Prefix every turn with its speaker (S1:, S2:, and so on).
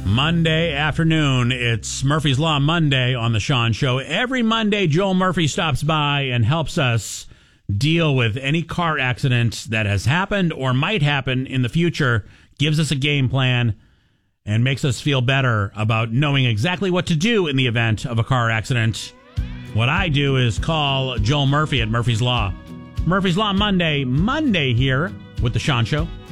S1: Monday afternoon. It's Murphy's Law Monday on The Sean Show. Every Monday, Joel Murphy stops by and helps us deal with any car accident that has happened or might happen in the future, gives us a game plan, and makes us feel better about knowing exactly what to do in the event of a car accident. What I do is call Joel Murphy at Murphy's Law. Murphy's Law Monday here with The Sean Show.